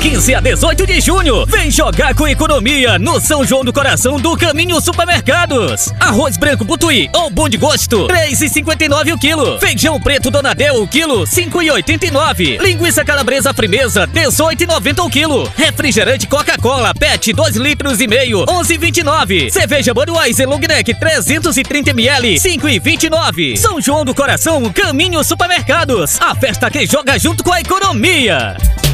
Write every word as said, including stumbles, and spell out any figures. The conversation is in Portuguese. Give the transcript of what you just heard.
quinze a dezoito de junho. Vem jogar com economia no São João do Coração do Caminho Supermercados. Arroz branco Butuí ou bom de gosto, três reais e cinquenta e nove centavos o quilo. Feijão preto Donadel o quilo, cinco reais e oitenta e nove centavos. Linguiça calabresa Frimeza, dezoito reais e noventa centavos o quilo. Refrigerante Coca-Cola Pet dois litros e meio, onze reais e vinte e nove centavos. Cerveja Budweiser Long Neck trezentos e trinta mililitros, cinco reais e vinte e nove centavos. São João do Coração, Caminho Supermercados. A festa que joga junto com a economia.